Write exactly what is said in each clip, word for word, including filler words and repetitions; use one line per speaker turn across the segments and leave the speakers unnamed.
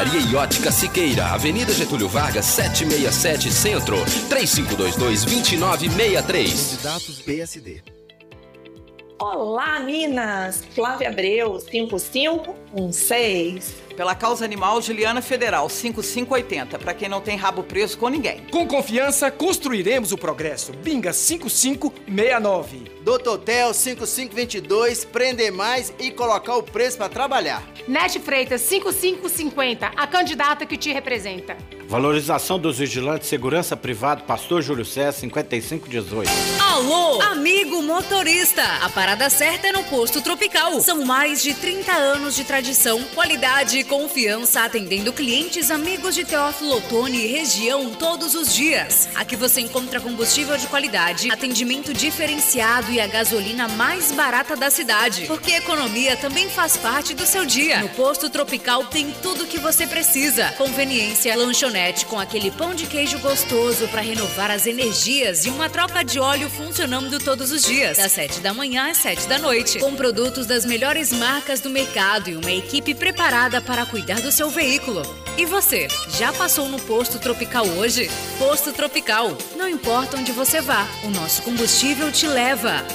Joalharia e Ótica Siqueira, Avenida Getúlio Vargas, setecentos e sessenta e sete, Centro, três cinco dois dois, dois nove seis três.
Candidatos P S D.
Olá, Minas! Flávia Abreu, cinco cinco um seis.
Pela causa animal, Juliana Federal, cinco cinco oito zero. Para quem não tem rabo preso com ninguém.
Com confiança, construiremos o progresso. Binga cinco cinco seis nove.
Doutor Tel, cinco cinco dois dois. Prender mais e colocar o preço para trabalhar.
Nete Freitas, cinco cinco cinco zero. A candidata que te representa.
Valorização dos vigilantes, segurança privada, Pastor Júlio César, cinquenta e cinco dezoito.
Alô, amigo motorista. A parada certa é no Posto Tropical. São mais de trinta anos de tradição, qualidade e confiança atendendo clientes amigos de Teófilo Otoni e região todos os dias. Aqui você encontra combustível de qualidade, atendimento diferenciado e a gasolina mais barata da cidade. Porque economia também faz parte do seu dia. No Posto Tropical tem tudo o que você precisa. Conveniência, lanchonete com aquele pão de queijo gostoso para renovar as energias e uma troca de óleo funcionando todos os dias, das sete da manhã às sete da noite. Com produtos das melhores marcas do mercado e uma equipe preparada para cuidar do seu veículo. E você, já passou no Posto Tropical hoje? Posto Tropical. Não importa onde você vá, o nosso combustível te leva.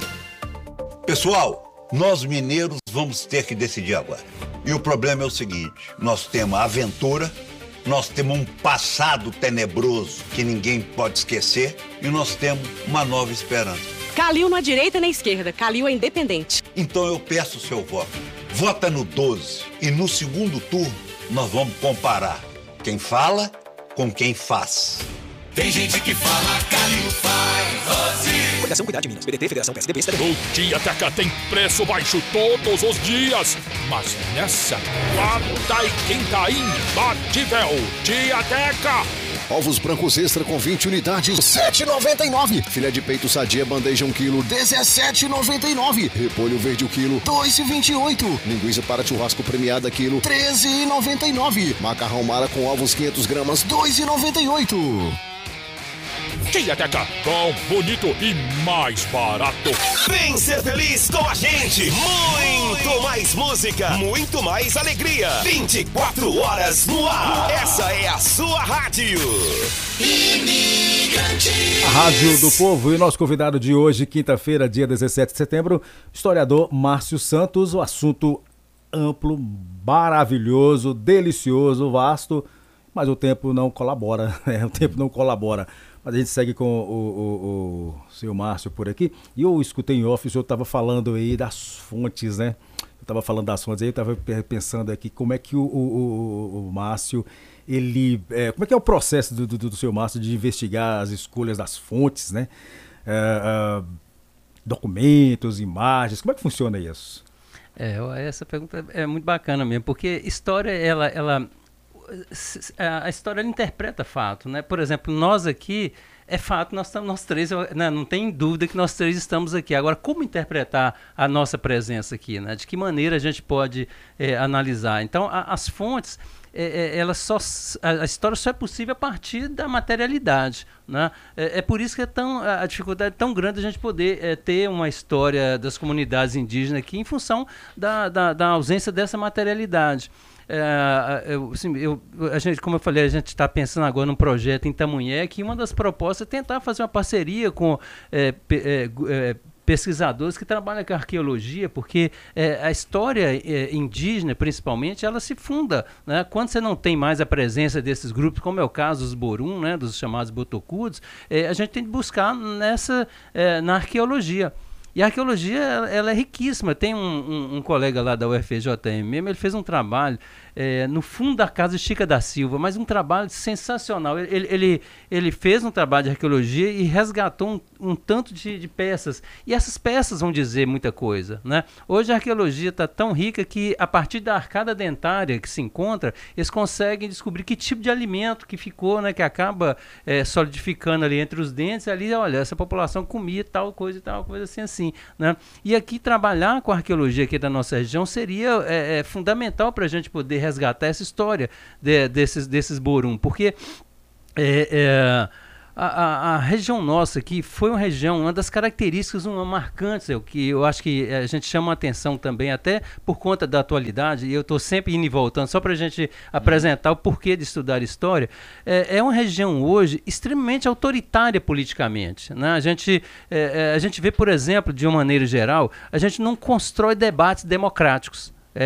Pessoal, nós mineiros vamos ter que decidir agora. E o problema é o seguinte, nós temos a aventura, nós temos um passado tenebroso que ninguém pode esquecer e nós temos uma nova esperança.
Calil na direita e na esquerda, Calil é independente.
Então eu peço o seu voto. Vota no doze e no segundo turno nós vamos comparar quem fala com quem faz.
Tem gente que fala, Calil faz, doze.
Federação Cuidar de Minas, P D T, Federação P S D B, C D B.
O Tiateca tem preço baixo todos os dias, mas nessa, quarta e quinta imbatível. Tiateca.
Ovos brancos extra com vinte unidades, sete reais e noventa e nove centavos. Filé de peito sadia bandeja um quilo, dezessete reais e noventa e nove centavos. Repolho verde o quilo, dois reais e vinte e oito centavos. Linguiça para churrasco premiada quilo, treze reais e noventa e nove centavos. Macarrão Mara com ovos quinhentas gramas, dois reais e noventa e oito centavos.
Tiateca, bom, bonito e mais barato.
Vem ser feliz com a gente. Muito mais música, muito mais alegria. vinte e quatro horas no ar. Essa é a sua rádio. Imigrantes.
A Rádio do Povo e o nosso convidado de hoje, quinta-feira, dia dezessete de setembro, historiador Márcio Santos. O assunto amplo, maravilhoso, delicioso, vasto, mas o tempo não colabora, né? O tempo não colabora. Mas a gente segue com o, o, o senhor Márcio por aqui. E eu escutei em off, o senhor estava falando aí das fontes, né? Eu estava falando das fontes aí, eu estava pensando aqui como é que o, o, o, o Márcio, ele... É, como é que é o processo do, do, do senhor Márcio de investigar as escolhas das fontes, né? É, é, documentos, imagens, como é que funciona isso?
É, essa pergunta é muito bacana mesmo, porque história, ela... ela a história ela interpreta fato, né? Por exemplo, nós aqui, é fato, nós estamos, nós três, né? Não tem dúvida que nós três estamos aqui. Agora, como interpretar a nossa presença aqui, né? De que maneira a gente pode é, analisar? Então, a, as fontes, é, é, elas só, a, a história só é possível a partir da materialidade, né? É, é por isso que é tão, a dificuldade é tão grande a gente poder é, ter uma história das comunidades indígenas aqui em função da, da, da ausência dessa materialidade. É, eu, assim, eu, a gente, como eu falei, a gente está pensando agora num projeto em Tamanhé, que uma das propostas é tentar fazer uma parceria com é, é, é, pesquisadores que trabalham com arqueologia, porque é, a história é, indígena, principalmente, ela se funda, né? Quando você não tem mais a presença desses grupos, como é o caso dos Borum, né? Dos chamados Botocudos, é, a gente tem que buscar nessa, é, na arqueologia. E a arqueologia, ela, ela é riquíssima. Tem um, um, um colega lá da U F J M mesmo, ele fez um trabalho é, no fundo da casa de Chica da Silva, mas um trabalho sensacional. Ele, ele, ele fez um trabalho de arqueologia e resgatou um, um tanto de, de peças. E essas peças vão dizer muita coisa, né? Hoje a arqueologia está tão rica que, a partir da arcada dentária que se encontra, eles conseguem descobrir que tipo de alimento que ficou, né, que acaba é, solidificando ali entre os dentes. Ali, olha, essa população comia tal coisa e tal coisa assim, assim, né? E aqui trabalhar com a arqueologia aqui da nossa região seria é, é, fundamental para a gente poder resgatar essa história de, desses, desses Borum, porque é, é, A, a, a região nossa aqui foi uma região, uma das características uma marcantes, é o que eu acho que a gente chama a atenção também, até por conta da atualidade, e eu estou sempre indo e voltando, só para a gente apresentar o porquê de estudar história. É, é uma região hoje extremamente autoritária politicamente, né? A gente, é, a gente vê, por exemplo, de uma maneira geral, a gente não constrói debates democráticos.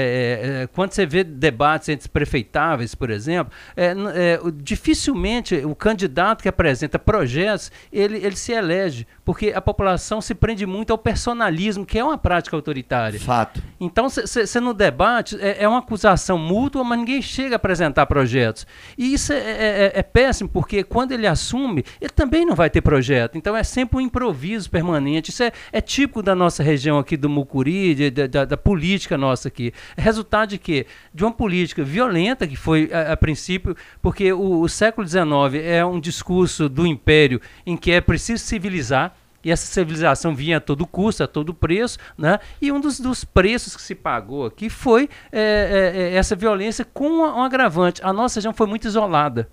É, é, quando você vê debates entre prefeitáveis, por exemplo, é, é, dificilmente o candidato que apresenta projetos, ele, ele se elege, porque a população se prende muito ao personalismo, que é uma prática autoritária.
Fato.
Então, você no debate, é, é uma acusação mútua, mas ninguém chega a apresentar projetos. E isso é, é, é péssimo, porque quando ele assume, ele também não vai ter projeto. Então, é sempre um improviso permanente. Isso é, é típico da nossa região aqui do Mucuri, de, de, da, da política nossa aqui. É resultado de quê? De uma política violenta, que foi, a, a princípio, porque o, o século dezenove é um discurso do império em que é preciso civilizar, e essa civilização vinha a todo custo, a todo preço, né? E um dos, dos preços que se pagou aqui foi é, é, essa violência com um agravante. A nossa região foi muito isolada.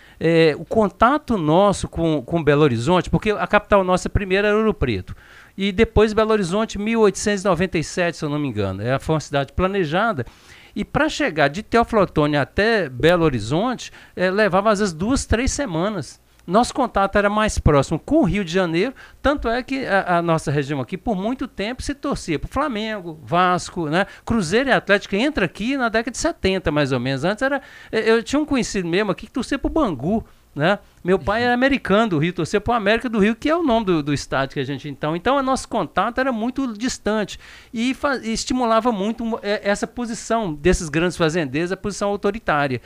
É, o contato nosso com, com Belo Horizonte, porque a capital nossa primeiro era Ouro Preto, e depois Belo Horizonte, mil oitocentos e noventa e sete, se eu não me engano. É, foi uma cidade planejada. E para chegar de Teófilo Otoni até Belo Horizonte, é, levava às vezes duas, três semanas. Nosso contato era mais próximo com o Rio de Janeiro, tanto é que a, a nossa região aqui, por muito tempo, se torcia para o Flamengo, Vasco, né? Cruzeiro e Atlético entra aqui na década de setenta, mais ou menos. Antes era... Eu tinha um conhecido mesmo aqui que torcia para o Bangu, né? Meu pai era americano do Rio, torcia para o América do Rio, que é o nome do, do estádio que a gente então. Então, o nosso contato era muito distante e, e estimulava muito é, essa posição desses grandes fazendeiros, a posição autoritária.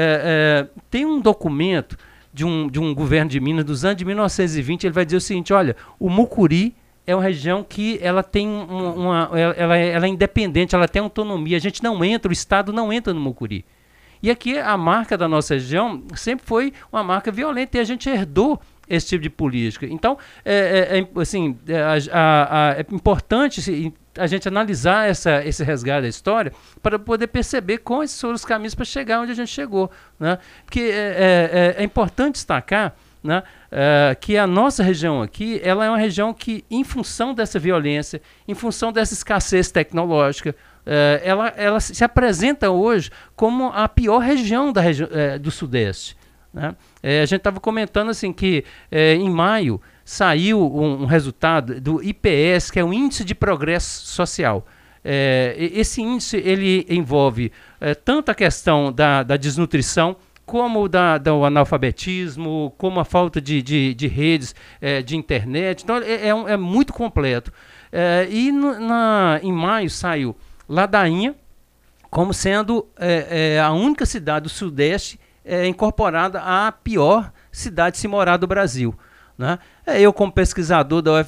É, é, tem um documento de um, de um governo de Minas dos anos de mil novecentos e vinte, ele vai dizer o seguinte: olha, o Mucuri é uma região que ela tem uma, uma ela, ela é independente, ela tem autonomia. A gente não entra, o Estado não entra no Mucuri. E aqui a marca da nossa região sempre foi uma marca violenta e a gente herdou esse tipo de política. Então, é, é, é assim, é, a, a, a, é importante a gente analisar essa, esse resgate da história para poder perceber quais foram os caminhos para chegar onde a gente chegou, né? Porque é, é, é importante destacar, né, é, que a nossa região aqui, ela é uma região que, em função dessa violência, em função dessa escassez tecnológica, é, ela, ela se apresenta hoje como a pior região da regi é, do Sudeste, né? É, a gente estava comentando assim que é, em maio saiu um, um resultado do I P S, que é o Índice de Progresso Social. É, esse índice ele envolve é, tanto a questão da, da desnutrição, como da, do analfabetismo, como a falta de, de, de redes é, de internet. Então é, é, um, é muito completo. É, e no, na, em maio saiu Ladainha como sendo é, é, a única cidade do Sudeste é, incorporada à pior cidade de se morar do Brasil, né? Eu, como pesquisador da U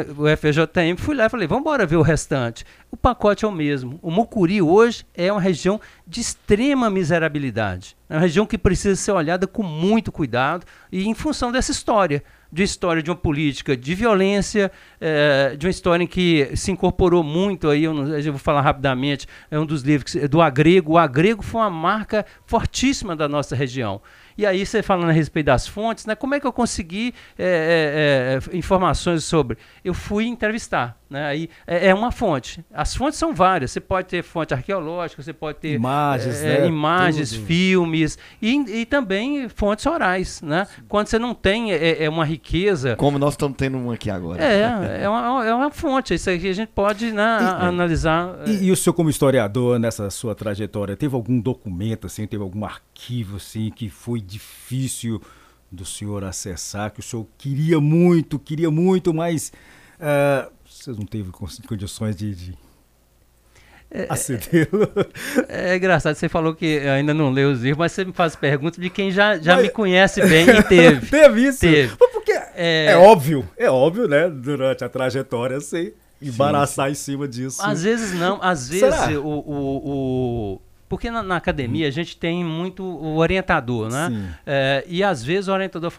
F J M, fui lá e falei, vamos embora ver o restante. O pacote é o mesmo. O Mucuri hoje é uma região de extrema miserabilidade. É uma região que precisa ser olhada com muito cuidado e em função dessa história. De história de uma política de violência, é, de uma história em que se incorporou muito, aí eu, não, eu vou falar rapidamente, é um dos livros do Agrego. O Agrego foi uma marca fortíssima da nossa região. E aí você falando a respeito das fontes, né, como é que eu consegui é, é, é, informações sobre? Eu fui entrevistar, né, aí é, é uma fonte. As fontes são várias. Você pode ter fonte arqueológica, você pode ter
imagens,
é,
né,
imagens,
tudo.
filmes e, e também fontes orais, né? Quando você não tem é, é uma riqueza.
Como nós estamos tendo uma aqui agora.
É, é uma, é uma fonte. Isso aqui a gente pode, né, e, analisar.
E, e o senhor, como historiador, nessa sua trajetória, teve algum documento, assim, teve algum arquivo assim, que foi difícil do senhor acessar, que o senhor queria muito, queria muito, mas uh, vocês não teve condições de, de
é,
acedê-lo?
É, é engraçado, você falou que ainda não leu os livros, mas você me faz perguntas de quem já, já mas... me conhece bem e teve.
Teve isso?
Teve.
Porque é... é óbvio, é óbvio, né, durante a trajetória, assim, embaraçar em cima disso.
Às vezes não, às vezes o... o, o... Porque na, na academia a gente tem muito o orientador, né? É, e às vezes o orientador fala, olha,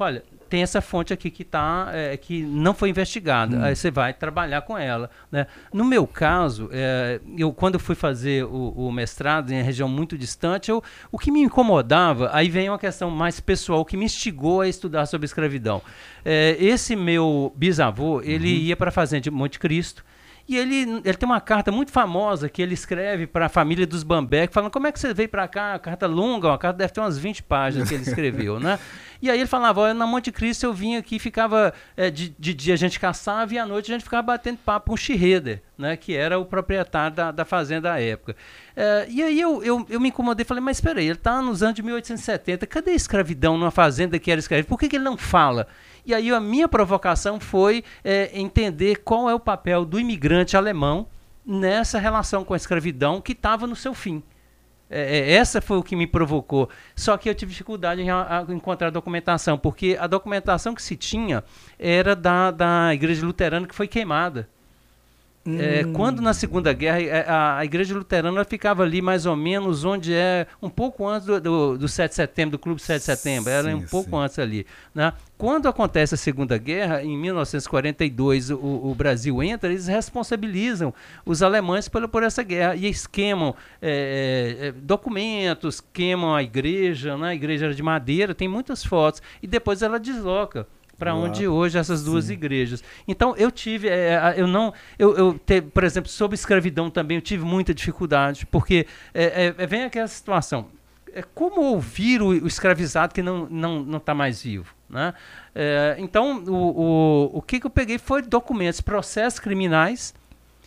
tem essa fonte aqui que, tá, é, que não foi investigada. Hum. Aí você vai trabalhar com ela. Né? No meu caso, é, eu, quando eu fui fazer o, o mestrado em região muito distante, eu, o que me incomodava, aí vem uma questão mais pessoal, o que me instigou a estudar sobre escravidão. É, esse meu bisavô, ele uhum. ia para a fazenda de Monte Cristo, e ele, ele tem uma carta muito famosa que ele escreve para a família dos Bambeck, falando como é que você veio para cá, uma carta longa, uma carta deve ter umas vinte páginas que ele escreveu, né? E aí ele falava, olha, na Monte Cristo eu vinha aqui, ficava, é, de, de dia a gente caçava e à noite a gente ficava batendo papo com o Schroeder, né, que era o proprietário da, da fazenda à época. É, e aí eu, eu, eu me incomodei, falei, mas espera aí, ele está nos anos de mil oitocentos e setenta, cadê a escravidão numa fazenda que era escravidão? Por que, que ele não fala? E aí a minha provocação foi é, entender qual é o papel do imigrante alemão nessa relação com a escravidão que estava no seu fim. É, essa foi o que me provocou. Só que eu tive dificuldade em a, a encontrar a documentação, porque a documentação que se tinha era da, da Igreja Luterana que foi queimada. Hum. É, quando na Segunda Guerra a, a Igreja Luterana ficava ali mais ou menos onde é um pouco antes do, do, do sete de setembro, do Clube sete de setembro, era sim, um pouco sim. antes ali, né? Quando acontece a Segunda Guerra, em mil novecentos e quarenta e dois, o, o Brasil entra, eles responsabilizam os alemães por, por essa guerra e esquemam é, é, documentos, queimam a igreja, né? A igreja era de madeira, tem muitas fotos, e depois ela desloca para onde hoje essas duas sim. igrejas. Então eu tive, é, eu não, eu, eu te, por exemplo, sobre escravidão também eu tive muita dificuldade, porque é, é, vem aquela situação, é, como ouvir o, o escravizado que não não não está mais vivo, né? É, então o, o, o que, que eu peguei foi documentos, processos criminais,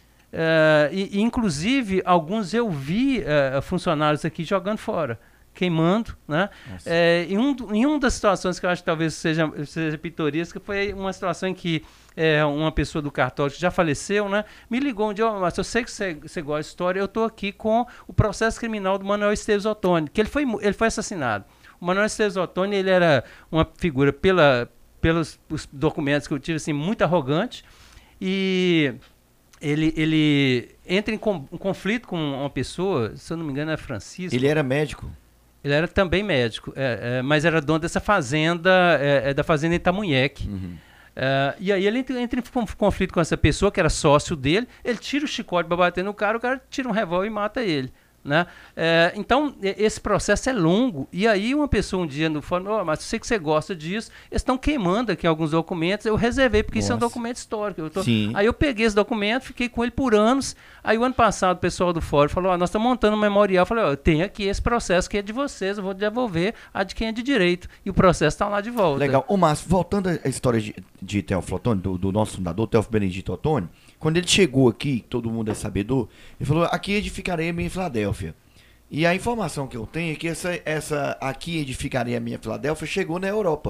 é, e, e inclusive alguns eu vi é, funcionários aqui jogando fora, queimando, né? É, em, um, em uma das situações que eu acho que talvez seja, seja pitoresca, foi uma situação em que é, uma pessoa do cartório que já faleceu, né, me ligou um dia, oh, mas eu sei que você, você gosta de história, eu estou aqui com o processo criminal do Manuel Esteves Ottoni, que ele foi, ele foi assassinado. O Manuel Esteves Ottoni, ele era uma figura, pela, pelos os documentos que eu tive, assim, muito arrogante, e ele, ele entra em com, um conflito com uma pessoa, se eu não me engano é Francisco.
Ele era médico?
Ele era também médico, é, é, mas era dono dessa fazenda, é, é da fazenda em Itamunheque. Uhum. É, e aí ele entra, entra em conflito com essa pessoa, que era sócio dele, ele tira o chicote para bater no cara, o cara tira um revólver e mata ele. Né? É, então, esse processo é longo. E aí uma pessoa um dia no fórum, oh, mas eu sei que você gosta disso, eles estão queimando aqui alguns documentos, eu reservei, porque Nossa. Isso é um documento histórico. Eu tô... Aí eu peguei esse documento, fiquei com ele por anos. Aí o ano passado o pessoal do fórum falou, oh, nós estamos montando um memorial. Eu falei, oh, tem aqui esse processo que é de vocês, eu vou devolver a de quem é de direito. E o processo está lá de volta.
Legal. Ô Márcio, voltando à história de, de Teófilo Ottoni, do, do nosso fundador, Teófilo Benedito Ottoni, quando ele chegou aqui, todo mundo é sabedor, ele falou, aqui edificarei a minha Filadélfia. E a informação que eu tenho é que essa, essa aqui edificarei a minha Filadélfia chegou na Europa.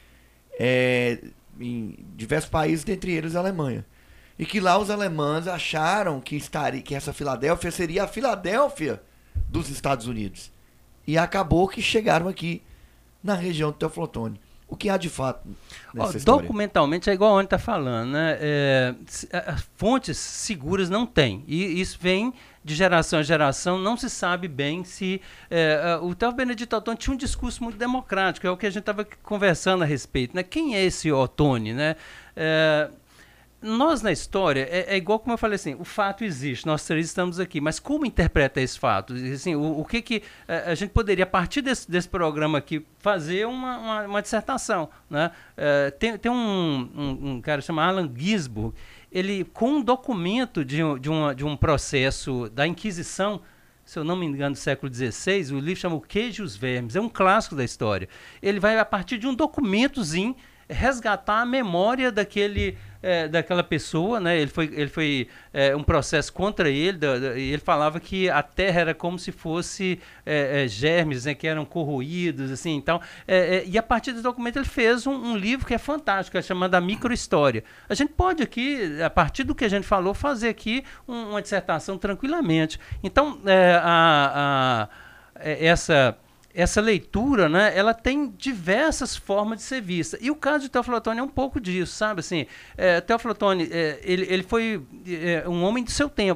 É, em diversos países, dentre eles a Alemanha. E que lá os alemães acharam que, estaria, que essa Filadélfia seria a Filadélfia dos Estados Unidos. E acabou que chegaram aqui na região do Teófilo Ottoni. O que há de fato nessa
oh,
história?
Documentalmente é igual a onde está falando, né? É, fontes seguras não tem. E isso vem de geração a geração, não se sabe bem se... É, o Teófilo Benedito Ottoni tinha um discurso muito democrático, é o que a gente estava conversando a respeito, né? Quem é esse Ottoni, né? É, nós na história, é, é igual como eu falei assim, o fato existe, nós três estamos aqui, mas como interpreta esse fato? Assim, o, o que que a, a gente poderia, a partir desse, desse programa aqui, fazer uma, uma, uma dissertação, né? É, tem, tem um, um, um cara chamado Alan Gisborg, ele, com um documento de, de, uma, de um processo da Inquisição, se eu não me engano, do século dezesseis, o livro chama O Queijo e os Vermes, é um clássico da história. Ele vai, a partir de um documentozinho, resgatar a memória daquele, é, daquela pessoa, né? Ele foi, ele foi é, um processo contra ele, da, da, e ele falava que a terra era como se fosse é, é, germes, né, que eram corroídos, assim, então, é, é, e a partir desse documento ele fez um, um livro que é fantástico, é chamado A Microhistória. A gente pode aqui, a partir do que a gente falou, fazer aqui um, uma dissertação tranquilamente. Então, é, a, a, essa... Essa leitura, né, ela tem diversas formas de ser vista. E o caso de Teófilo Ottoni é um pouco disso, sabe? Assim, é, Teófilo Ottoni, é, ele, ele foi é, um homem do seu tempo.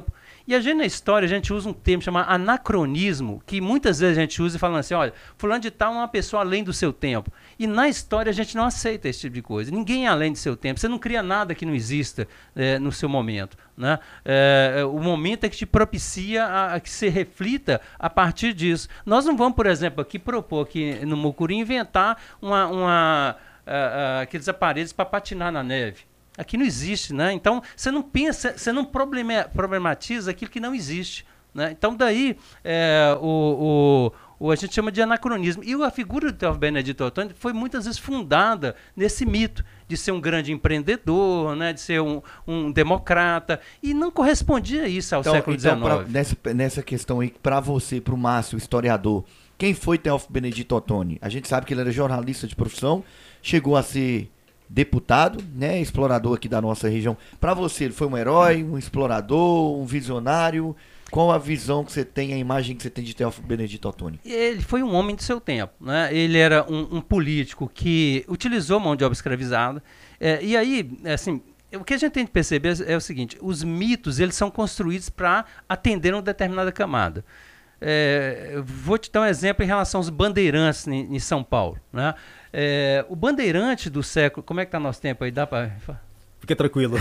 E a gente na história, a gente usa um termo chamado anacronismo, que muitas vezes a gente usa falando assim, olha, fulano de tal é uma pessoa além do seu tempo. E na história a gente não aceita esse tipo de coisa. Ninguém é além do seu tempo. Você não cria nada que não exista é, no seu momento. Né? É, o momento é que te propicia a, a que se reflita a partir disso. Nós não vamos, por exemplo, aqui propor aqui no Mucuri inventar uma, uma, uh, uh, aqueles aparelhos para patinar na neve. Aqui não existe, né? Então, você não pensa, você não problema, problematiza aquilo que não existe. Né? Então, daí, é, o, o, o, a gente chama de anacronismo. E a figura do Teófilo Benedito Ottoni foi muitas vezes fundada nesse mito de ser um grande empreendedor, né? De ser um, um democrata, e não correspondia isso ao então, século dezenove.
Então, pra, nessa, nessa questão aí, para você, para o Márcio, historiador, quem foi Teófilo Benedito Ottoni? A gente sabe que ele era jornalista de profissão, chegou a ser deputado, né, explorador aqui da nossa região. Para você, ele foi um herói, um explorador, um visionário? Qual a visão que você tem, a imagem que você tem de Teófilo Benedito Ottoni?
Ele foi um homem do seu tempo, né? Ele era um, um político que utilizou mão de obra escravizada. É, e aí, assim, o que a gente tem que perceber é o seguinte: os mitos, eles são construídos para atender uma determinada camada. É, vou te dar um exemplo em relação aos bandeirantes em, em São Paulo, né? É, o bandeirante do século... Como é que está nosso tempo aí? Dá para...
Fique tranquilo.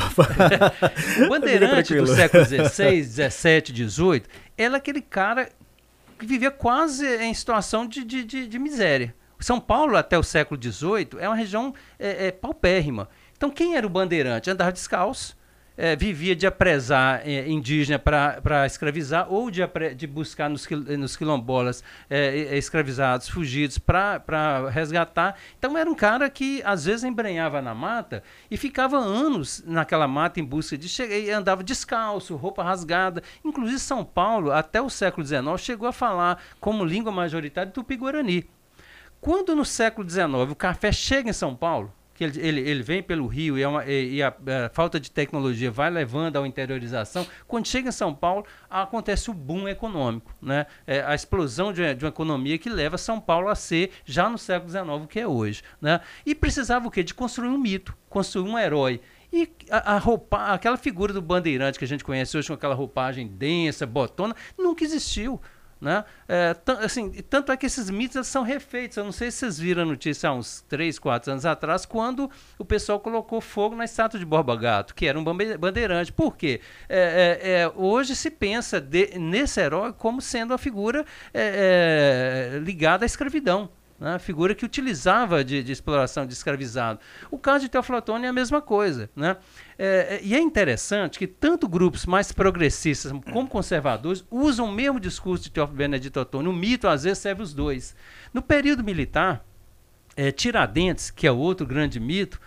O bandeirante do século dezesseis, dezessete, dezoito, era aquele cara que vivia quase em situação de, de, de, de miséria. São Paulo, até o século dezoito, é uma região é, é, paupérrima. Então, quem era o bandeirante? Andava descalço, é, vivia de apresar é, indígena para escravizar, ou de, apre, de buscar nos, nos quilombolas é, escravizados, fugidos, para resgatar. Então, era um cara que, às vezes, embrenhava na mata e ficava anos naquela mata em busca de chegar, e andava descalço, roupa rasgada. Inclusive, São Paulo, até o século dezenove, chegou a falar como língua majoritária Tupi-Guarani. Quando, no século dezenove, o café chega em São Paulo, que ele, ele, ele vem pelo rio e, é uma, e, e a, a falta de tecnologia vai levando à interiorização, quando chega em São Paulo, acontece o boom econômico, né? É a explosão de, de uma economia que leva São Paulo a ser, já no século dezenove, o que é hoje, né? E precisava o quê? De construir um mito, construir um herói. E a, a roupa, aquela figura do bandeirante que a gente conhece hoje com aquela roupagem densa, botona, nunca existiu. Né? É, assim, tanto é que esses mitos eles são refeitos. Eu não sei se vocês viram a notícia há uns três, quatro anos atrás, quando o pessoal colocou fogo na estátua de Borba Gato, que era um bandeirante. Por quê? É, é, é, hoje se pensa de, nesse herói como sendo uma figura é, é, ligada à escravidão, né? A figura que utilizava de, de exploração de escravizado. O caso de Teófilo Ottoni é a mesma coisa, né? É, e é interessante que tanto grupos mais progressistas como conservadores usam o mesmo discurso de Teófilo Benedito Ottoni. O mito, às vezes, serve os dois. No período militar, é, Tiradentes, que é outro grande mito,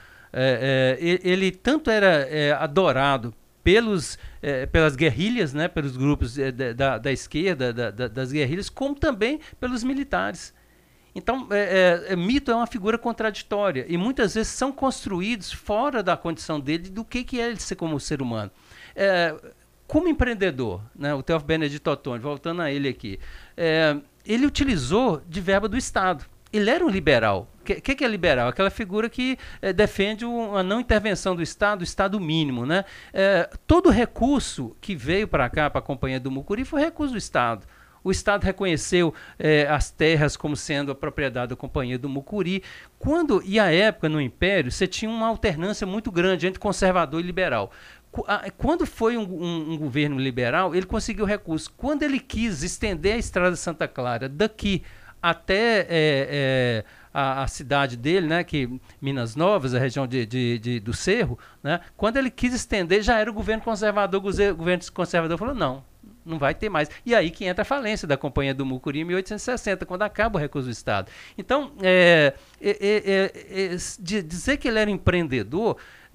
é, é, ele, ele tanto era é, adorado pelos, eh, pelas guerrilhas, né, pelos grupos eh, da, da esquerda, da, da, das guerrilhas, como também pelos militares. Então, é, é, mito é uma figura contraditória e muitas vezes são construídos fora da condição dele do que, que é ele ser como ser humano. É, como empreendedor, né, o Teófilo Benedito Ottoni, voltando a ele aqui, é, ele utilizou de verba do Estado. Ele era um liberal. O que, que, que é liberal? Aquela figura que é, defende um, a não intervenção do Estado, o Estado mínimo. Né? É, todo recurso que veio para cá, para a Companhia do Mucuri, foi recurso do Estado. O Estado reconheceu eh, as terras como sendo a propriedade da Companhia do Mucuri. Quando, e à época, no Império, você tinha uma alternância muito grande entre conservador e liberal. Quando foi um, um, um governo liberal, ele conseguiu recursos. Quando ele quis estender a Estrada de Santa Clara daqui até é, é, a, a cidade dele, né, que Minas Novas, a região de, de, de, do Cerro, né, quando ele quis estender, já era o governo conservador. O governo conservador falou, não, não vai ter mais. E aí que entra a falência da Companhia do Mucuri em mil oitocentos e sessenta, quando acaba o recurso do Estado. Então, é, é, é, é, de dizer que ele era empreendedor,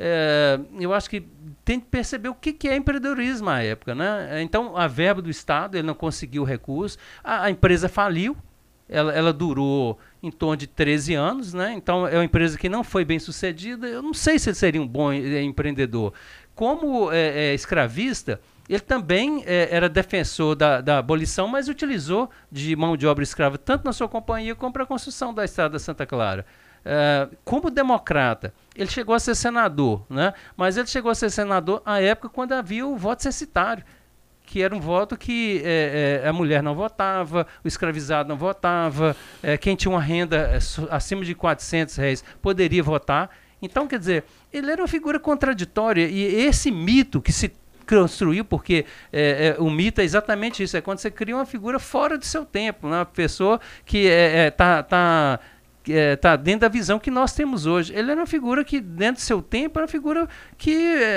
é, eu acho que tem que perceber o que, que é empreendedorismo à época. Né? Então, a verba do Estado, ele não conseguiu recurso, a, a empresa faliu, ela, ela durou em torno de treze anos, né? Então, é uma empresa que não foi bem sucedida. Eu não sei se ele seria um bom é, empreendedor. Como é, é, escravista, ele também é, era defensor da, da abolição, mas utilizou de mão de obra escrava tanto na sua companhia como para a construção da Estrada da Santa Clara. É, como democrata, ele chegou a ser senador, né? Mas ele chegou a ser senador à época quando havia o voto censitário, que era um voto que é, é, a mulher não votava, o escravizado não votava, é, quem tinha uma renda é, acima de quatrocentos reais poderia votar. Então, quer dizer, ele era uma figura contraditória, e esse mito que se construiu, porque é, é, o mito é exatamente isso, é quando você cria uma figura fora do seu tempo, né? Uma pessoa que está é, é, tá, tá, é, tá dentro da visão que nós temos hoje. Ele era uma figura que, dentro do seu tempo, era uma figura que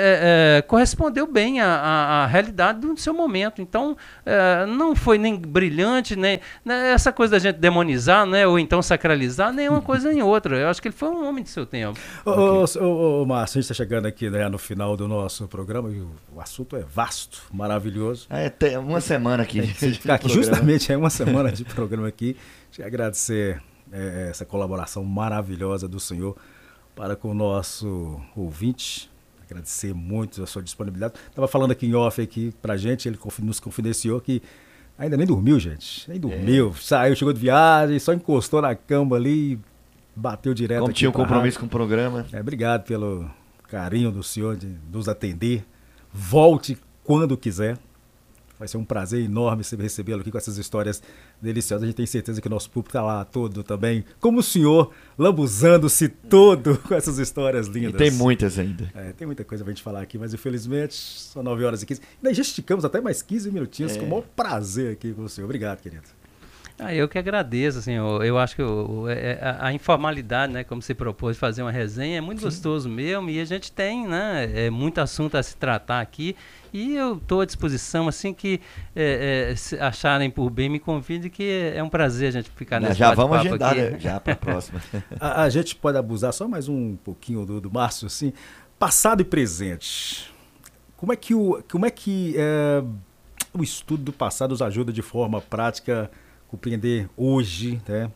é, é, correspondeu bem à, à, à realidade do seu momento. Então, é, não foi nem brilhante, nem né, essa coisa da gente demonizar, né, ou então sacralizar, nem uma coisa nem outra. Eu acho que ele foi um homem de seu tempo.
Ô, okay. ô, ô, ô Márcio, a gente está chegando aqui, né, no final do nosso programa, e o, o assunto é vasto, maravilhoso.
É, tem uma semana aqui.
Tem que ficar aqui justamente é uma semana de programa aqui. Queria agradecer É, essa colaboração maravilhosa do senhor para com o nosso ouvinte. Agradecer muito a sua disponibilidade. Estava falando aqui em off aqui pra gente, ele nos confidenciou que ainda nem dormiu, gente. Nem dormiu. É. Saiu, chegou de viagem, só encostou na cama ali e bateu direto.
Como
aqui
tinha um compromisso com o programa.
É, obrigado pelo carinho do senhor de nos atender. Volte quando quiser. Vai ser um prazer enorme recebê-lo aqui com essas histórias deliciosas. A gente tem certeza que o nosso público está lá todo também, como o senhor, lambuzando-se todo com essas histórias lindas.
E tem muitas ainda.
É, tem muita coisa para a gente falar aqui, mas infelizmente são nove horas e quinze. Ainda já esticamos até mais quinze minutinhos, é. Com o maior prazer aqui com o senhor. Obrigado, querido.
Ah, eu que agradeço, assim, eu, eu acho que o, a, a informalidade, né, como você propôs de fazer uma resenha, é muito Sim. gostoso mesmo, e a gente tem, né, é, muito assunto a se tratar aqui, e eu estou à disposição, assim que é, é, se acharem por bem, me convide, que é um prazer a gente ficar nesse
Já vamos agendar,
aqui.
Né? Já para a próxima.
a, a gente pode abusar só mais um pouquinho do, do Márcio, assim, passado e presente. Como é que o, como é que é, o estudo do passado nos ajuda de forma prática compreender hoje, né,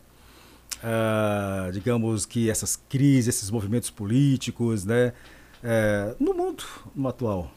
uh, digamos que essas crises, esses movimentos políticos, né, uh, no mundo no atual?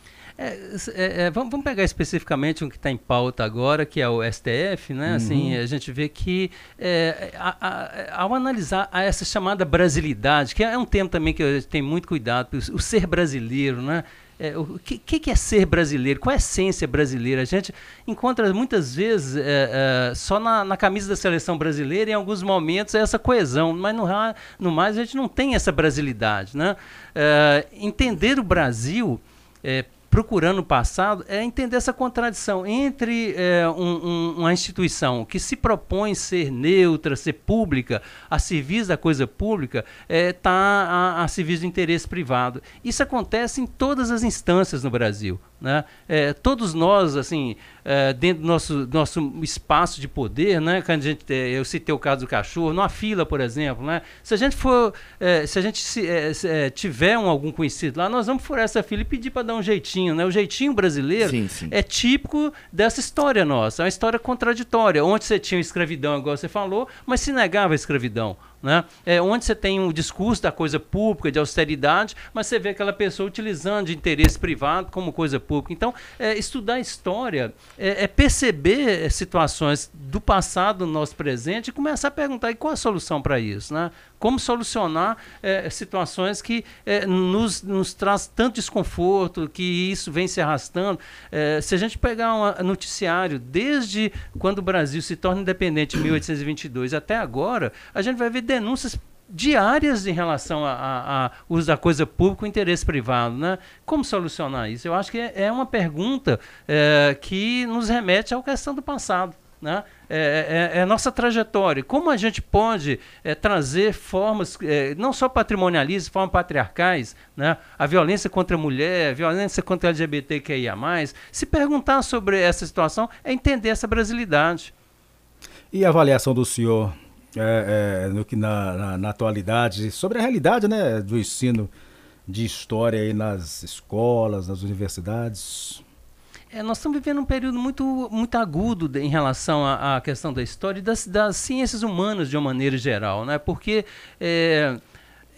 É, é, vamos, vamos pegar especificamente um que está em pauta agora, que é o S T F, né? Uhum. Assim, a gente vê que é, a, a, ao analisar a essa chamada brasilidade, que é um termo também que eu tenho muito cuidado, o, o ser brasileiro, né? É, o que, que é ser brasileiro? Qual é a essência brasileira? A gente encontra muitas vezes é, é, só na, na camisa da seleção brasileira, em alguns momentos, essa coesão, mas no, no mais a gente não tem essa brasilidade, né? É, entender o Brasil, é, procurando o passado, é entender essa contradição entre é, um, um, uma instituição que se propõe ser neutra, ser pública, a serviço da coisa pública, está é, a, a serviço do interesse privado. Isso acontece em todas as instâncias no Brasil, né? É, todos nós, assim, é, dentro do nosso, nosso espaço de poder, né? Quando a gente, eu citei o caso do cachorro, numa fila, por exemplo, né? Se a gente for, é, se a gente se, é, se, é, tiver um, algum conhecido lá, nós vamos furar essa fila e pedir para dar um jeitinho, né? O jeitinho brasileiro
sim, sim.
é típico dessa história nossa, é uma história contraditória, onde você tinha escravidão, igual você falou, mas se negava a escravidão. Né? É, onde você tem um discurso da coisa pública, de austeridade, mas você vê aquela pessoa utilizando de interesse privado como coisa pública. Então, é, estudar a história é, é perceber é, situações do passado, do nosso presente, e começar a perguntar, e qual a solução para isso? Né? Como solucionar é, situações que é, nos, nos traz tanto desconforto, que isso vem se arrastando. É, se a gente pegar um noticiário, desde quando o Brasil se torna independente em mil oitocentos e vinte e dois até agora, a gente vai ver denúncias diárias em relação a uso da coisa pública com interesse privado, né? Como solucionar isso? Eu acho que é, é uma pergunta é, que nos remete à questão do passado, né? É, é, é a nossa trajetória. Como a gente pode é, trazer formas, é, não só patrimonialistas, formas patriarcais, né? A violência contra a mulher, a violência contra a L G B T Q I A mais. Se perguntar sobre essa situação é entender essa brasilidade.
E a avaliação do senhor É, é, no, na, na, na atualidade, sobre a realidade, né, do ensino de história aí nas escolas, nas universidades?
É, nós estamos vivendo um período muito, muito agudo de, em relação à, à questão da história e das, das ciências humanas de uma maneira geral, né? Porque é,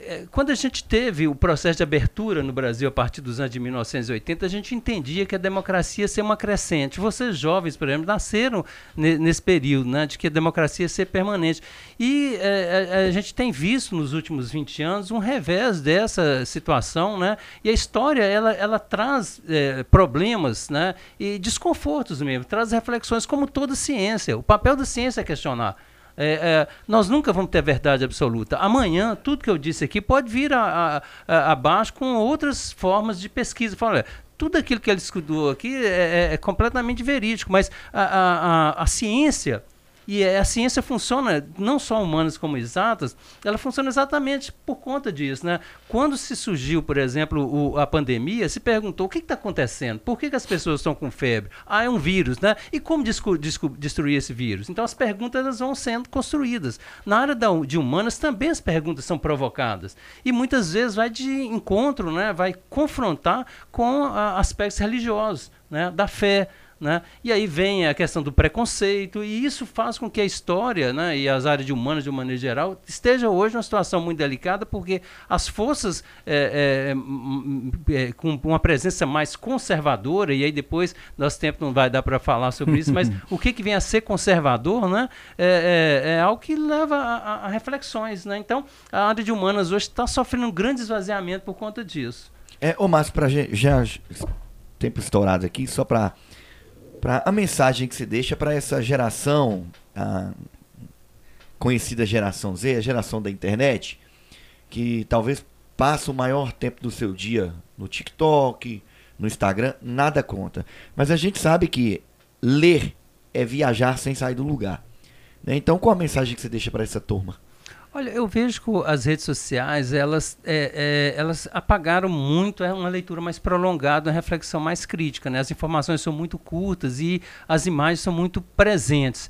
é, quando a gente teve o processo de abertura no Brasil a partir dos anos de mil novecentos e oitenta, a gente entendia que a democracia ia ser uma crescente. Vocês jovens, por exemplo, nasceram ne, nesse período, né, de que a democracia ia ser permanente. E é, a, a gente tem visto nos últimos vinte anos um revés dessa situação, né, e a história ela, ela traz é, problemas, né, e desconfortos mesmo, traz reflexões como toda ciência. O papel da ciência é questionar. É, é, nós nunca vamos ter a verdade absoluta. Amanhã, tudo que eu disse aqui pode vir a, a, a, abaixo com outras formas de pesquisa. Fala, tudo aquilo que ele estudou aqui é, é, é completamente verídico, mas a, a, a, a ciência... E a ciência funciona, não só humanas como exatas, ela funciona exatamente por conta disso, né? Quando se surgiu, por exemplo, o, a pandemia, se perguntou o que está acontecendo? Por que, que as pessoas estão com febre? Ah, é um vírus, né? E como discu, discu, destruir esse vírus? Então as perguntas elas vão sendo construídas. Na área da, de humanas também as perguntas são provocadas. E muitas vezes vai de encontro, né? Vai confrontar com a, aspectos religiosos, né? Da fé. Né? E aí vem a questão do preconceito, e isso faz com que a história, né, e as áreas de humanas de uma maneira geral esteja hoje numa situação muito delicada, porque as forças é, é, é, com uma presença mais conservadora, e aí depois nosso tempo não vai dar para falar sobre isso, mas o que, que vem a ser conservador, né, é, é, é algo que leva a, a, a reflexões. Né? Então a área de humanas hoje está sofrendo um grande esvaziamento por conta disso.
É, ô Márcio, para já tempo estourado aqui, só para Para a mensagem que se deixa para essa geração, a conhecida geração Z, a geração da internet, que talvez passa o maior tempo do seu dia no TikTok, no Instagram, nada conta. Mas a gente sabe que ler é viajar sem sair do lugar. Né? Então, qual a mensagem que você deixa para essa turma?
Olha, eu vejo que as redes sociais, elas, é, é, elas apagaram muito é uma leitura mais prolongada, uma reflexão mais crítica. Né? As informações são muito curtas e as imagens são muito presentes.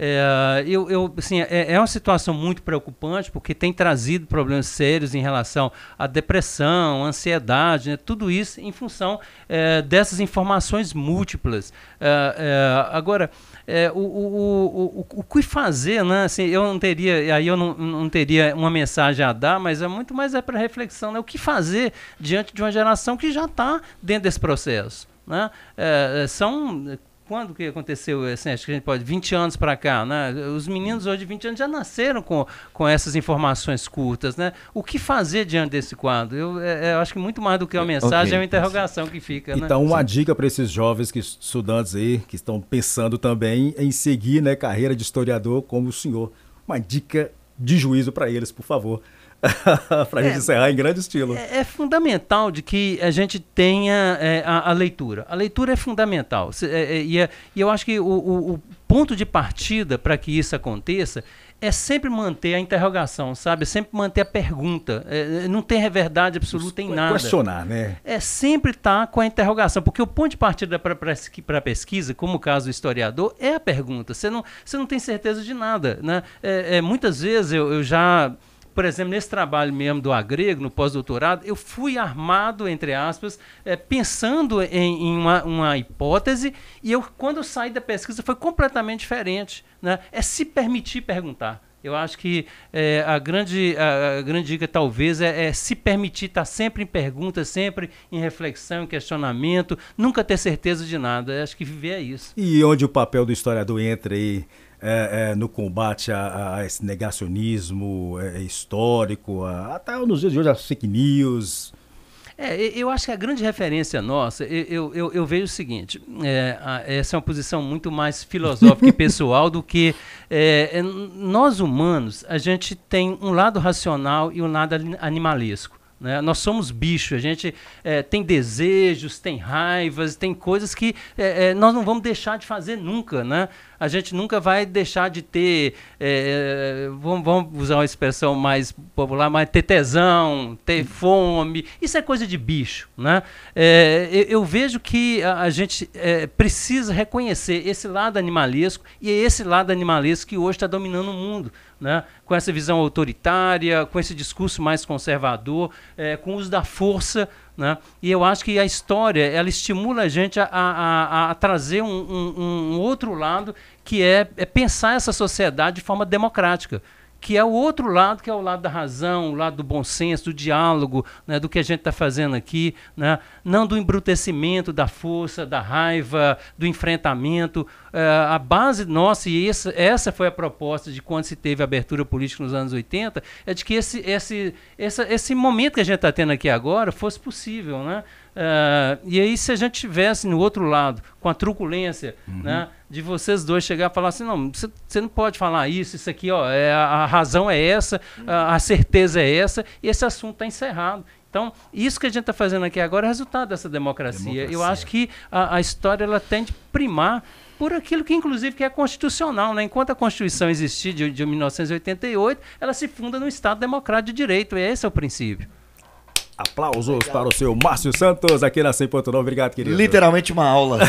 É, eu, eu, assim, é, é uma situação muito preocupante, porque tem trazido problemas sérios em relação à depressão, ansiedade, né? Tudo isso em função é, dessas informações múltiplas. É, é, agora, é, o, o, o, o, o que fazer, né? Assim, eu não teria, aí eu não, não teria uma mensagem a dar, mas é muito mais é para reflexão, né? O que fazer diante de uma geração que já está dentro desse processo, né? É, são... Quando que aconteceu, assim, acho que a gente pode, vinte anos para cá, né? Os meninos hoje de vinte anos já nasceram com, com essas informações curtas, né? O que fazer diante desse quadro? Eu, é, eu acho que muito mais do que uma mensagem, okay, é uma interrogação que fica, né?
Então, uma
Sim.
dica para esses jovens que, estudantes aí, que estão pensando também em seguir, né, carreira de historiador como o senhor. Uma dica de juízo para eles, por favor. para a gente é, encerrar em grande estilo.
É, é fundamental de que a gente tenha é, a, a leitura. A leitura é fundamental. É, é, e, é, e eu acho que o, o, o ponto de partida para que isso aconteça é sempre manter a interrogação, sabe? Sempre manter a pergunta. É, não tem verdade absoluta em nada.
Questionar, né?
É sempre estar com a interrogação, porque o ponto de partida para a pesquisa, como o caso do historiador, é a pergunta. Você não, você não tem certeza de nada, né? É, é, muitas vezes eu, eu já... Por exemplo, nesse trabalho mesmo do agrego, no pós-doutorado, eu fui armado, entre aspas, é, pensando em, em uma, uma hipótese, e eu, quando eu saí da pesquisa foi completamente diferente. Né? É se permitir perguntar. Eu acho que é, a, grande, a, a grande dica talvez é, é se permitir estar sempre em pergunta, sempre em reflexão, em questionamento, nunca ter certeza de nada. Eu acho que viver é isso.
E onde o papel do historiador entra aí? É, é, no combate a, a esse negacionismo é, histórico, a, até nos dias de hoje as fake news.
É, eu acho que a grande referência nossa, eu, eu, eu vejo o seguinte, é, a, essa é uma posição muito mais filosófica e pessoal do que é, é, nós humanos, a gente tem um lado racional e um lado animalesco. Né? Nós somos bichos, a gente é, tem desejos, tem raivas, tem coisas que é, é, nós não vamos deixar de fazer nunca, né? A gente nunca vai deixar de ter, é, vamos, vamos usar uma expressão mais popular, mas ter tesão, ter fome, isso é coisa de bicho, né? É, eu, eu vejo que a, a gente é, precisa reconhecer esse lado animalesco, e é esse lado animalesco que hoje está dominando o mundo, né? Com essa visão autoritária, com esse discurso mais conservador, é, com o uso da força, né? E eu acho que a história ela estimula a gente a, a, a, a trazer um, um, um outro lado, que é, é pensar essa sociedade de forma democrática, que é o outro lado, que é o lado da razão, o lado do bom senso, do diálogo, né, do que a gente está fazendo aqui, né, não do embrutecimento, da força, da raiva, do enfrentamento. Uh, a base nossa, e essa, essa foi a proposta de quando se teve abertura política nos anos oitenta, é de que esse, esse, esse, esse momento que a gente está tendo aqui agora fosse possível, né? Uh, e aí, se a gente tivesse no outro lado, com a truculência, uhum. né, de vocês dois chegar e falar assim, não, você não pode falar isso, isso aqui, ó, é, a, a razão é essa, uhum. a, a certeza é essa, e esse assunto está encerrado. Então, isso que a gente está fazendo aqui agora é resultado dessa democracia. democracia. Eu acho que a, a história ela tem de primar por aquilo que, inclusive, que é constitucional, né? Enquanto a Constituição existir de, de mil novecentos e oitenta e oito, ela se funda no Estado Democrático de Direito, e esse é o princípio.
Aplausos Obrigado. Para o seu Márcio Santos aqui na cem ponto nove. Obrigado, querido.
Literalmente uma aula.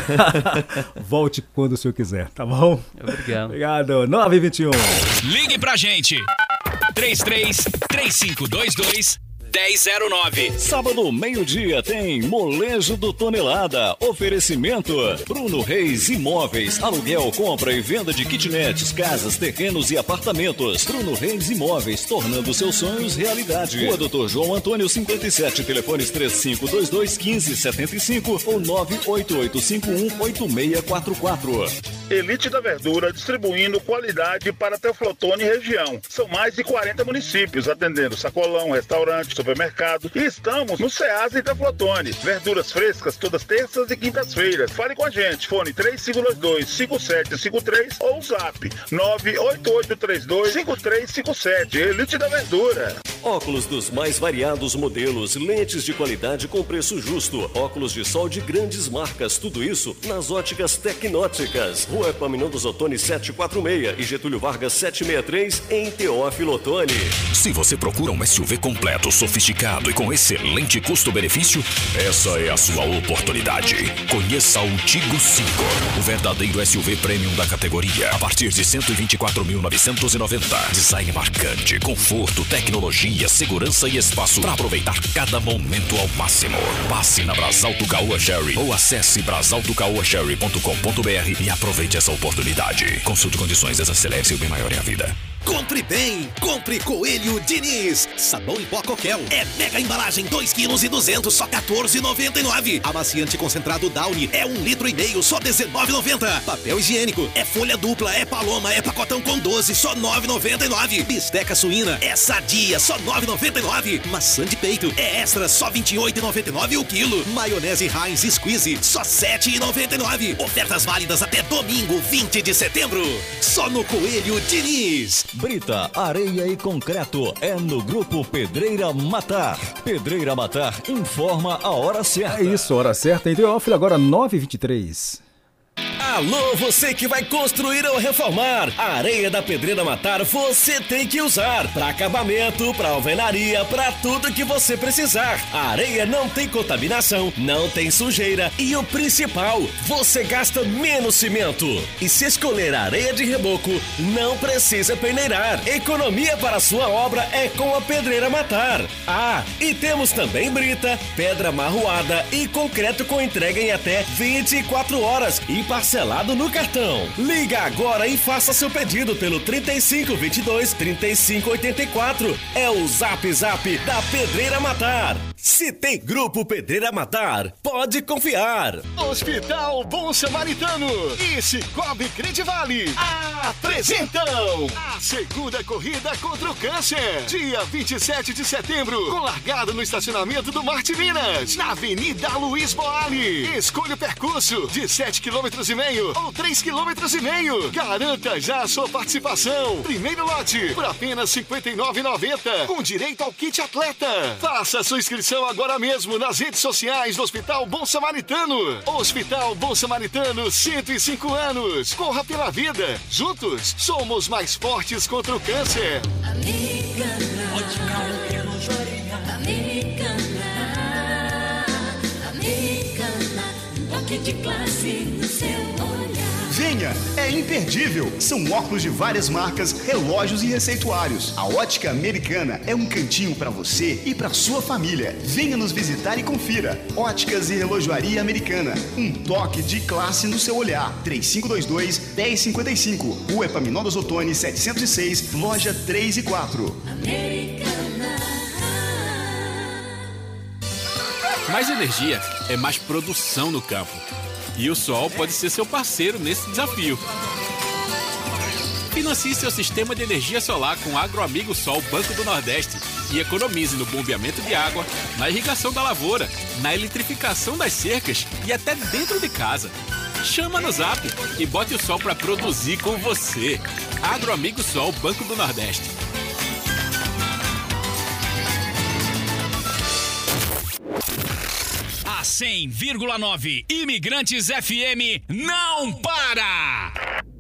Volte quando o senhor quiser, tá bom?
Obrigado.
Obrigado. nove e vinte e um.
Ligue pra gente. três três três cinco dois dois dez zero nove.
Sábado, meio-dia, tem Molejo do Tonelada. Oferecimento Bruno Reis Imóveis. Aluguel, compra e venda de kitnets, casas, terrenos e apartamentos. Bruno Reis Imóveis, tornando seus sonhos realidade. Rua doutor João Antônio cinquenta e sete. Telefones três cinco dois dois, um cinco sete cinco ou nove oito oito cinco um, oito seis quatro quatro.
Elite da Verdura, distribuindo qualidade para Teoflotone e região. São mais de quarenta municípios, atendendo sacolão, restaurante, supermercado. E estamos no Ceasa e Teoflotone. Verduras frescas todas terças e quintas-feiras. Fale com a gente. Fone três cinco dois dois, cinco sete cinco três ou zap nove oito oito três dois, cinco três cinco sete. Elite da Verdura.
Óculos dos mais variados modelos, lentes de qualidade com preço justo, óculos de sol de grandes marcas, tudo isso nas óticas Tecnóticas. Rua Epaminondas Ottoni setecentos e quarenta e seis e Getúlio Vargas setecentos e sessenta e três em Teófilo Otoni.
Se você procura um S U V completo, sofisticado e com excelente custo-benefício, essa é a sua oportunidade. Conheça o Tigo cinco, o verdadeiro S U V premium da categoria, a partir de cento e vinte e quatro mil novecentos e noventa. Design marcante, conforto, tecnologia, segurança e espaço para aproveitar cada momento ao máximo. Passe na Brasalto Caoa Sherry ou acesse brasalto caoa sherry ponto com ponto br e aproveite essa oportunidade. Consulte condições, desacelere seu bem maior em a vida.
Compre bem, compre Coelho Diniz. Sabão em pó Coquel é mega embalagem, dois quilos e duzentos, só quatorze reais e noventa e nove centavos. Amaciante concentrado Downy é um litro e meio, só dezenove reais e noventa centavos. Papel higiênico é folha dupla, é paloma, é pacotão com doze, só nove reais e noventa e nove centavos. Bisteca suína é sadia, só nove reais e noventa e nove centavos. Maçã de peito é extra, só vinte e oito reais e noventa e nove centavos o quilo. Maionese Heinz Squeeze, só sete reais e noventa e nove centavos. Ofertas válidas até domingo, vinte de setembro. Só no Coelho Diniz.
Brita, areia e concreto é no Grupo Pedreira Matar. Pedreira Matar informa a hora certa.
É isso, hora certa em Teófilo, agora nove e vinte e três.
Alô, você que vai construir ou reformar. A areia da Pedreira Matar você tem que usar. Para acabamento, para alvenaria, para tudo que você precisar. A areia não tem contaminação, não tem sujeira e o principal, você gasta menos cimento. E se escolher a areia de reboco, não precisa peneirar. Economia para a sua obra é com a Pedreira Matar. Ah, e temos também brita, pedra marroada e concreto com entrega em até vinte e quatro horas e parcelado no cartão. Liga agora e faça seu pedido pelo trinta e cinco, vinte e dois, trinta e cinco, oitenta e quatro. É o Zap Zap da Pedreira Matar. Se tem Grupo Pedreira Matar, pode confiar.
Hospital Bom Samaritano e Cicobi Credivale apresentam a segunda corrida contra o câncer. Dia vinte e sete de setembro, com largada no estacionamento do Marte Minas, na Avenida Luiz Boali. Escolha o percurso de sete quilômetros e meio ou três quilômetros e meio. Garanta já a sua participação. Primeiro lote por apenas cinquenta e nove reais e noventa centavos, com direito ao kit atleta. Faça sua inscrição agora mesmo nas redes sociais do Hospital Bom Samaritano. Hospital Bom Samaritano, cento e cinco anos. Corra pela vida. Juntos, somos mais fortes contra o câncer.
Americana, Americana, Americana, um toque de classe no seu olhar.
Venha
Goiânia é imperdível. São óculos de várias marcas, relógios e receituários. A Ótica Americana é um cantinho para você e para sua família. Venha nos visitar e confira. Óticas e Relojoaria Americana. Um toque de classe no seu olhar. três cinco dois dois, um zero cinco cinco. Rua Epaminondas Ottoni, setecentos e seis, loja três e quatro.
Mais energia é mais produção no campo. E o sol pode ser seu parceiro nesse desafio. Financie seu sistema de energia solar com AgroAmigo Sol Banco do Nordeste e economize no bombeamento de água, na irrigação da lavoura, na eletrificação das cercas e até dentro de casa. Chama no Zap e bote o sol para produzir com você. AgroAmigo Sol Banco do Nordeste.
A cem vírgula nove Imigrantes F M não para!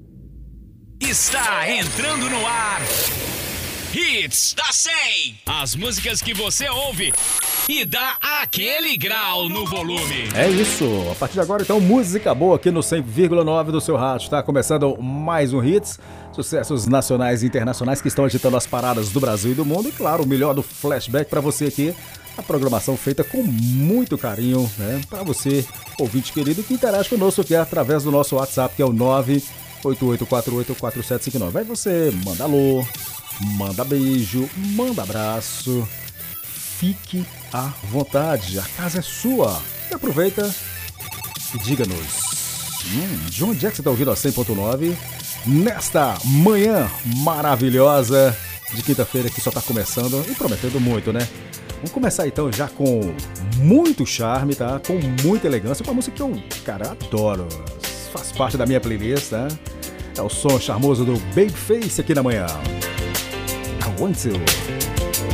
Está entrando no ar Hits da cem. As músicas que você ouve e dá aquele grau no volume.
É isso. A partir de agora, então, música boa aqui no cem vírgula nove do seu rádio. Está começando mais um Hits. Sucessos nacionais e internacionais que estão agitando as paradas do Brasil e do mundo. E, claro, o melhor do flashback para você aqui. A programação feita com muito carinho, né? Para você, ouvinte querido, que interage conosco aqui através do nosso WhatsApp, que é o nove oito oito quatro oito quatro sete cinco nove. Aí você manda alô, manda beijo, manda abraço. Fique à vontade, a casa é sua. E aproveita e diga-nos, hum, de onde é que você está ouvindo a cem ponto nove nesta manhã maravilhosa de quinta-feira que só está começando e prometendo muito, né? Vamos começar então já com muito charme, tá? Com muita elegância, com a música que eu, cara, adoro. Faz parte da minha playlist, tá? É o som charmoso do Babyface aqui na manhã. I want to.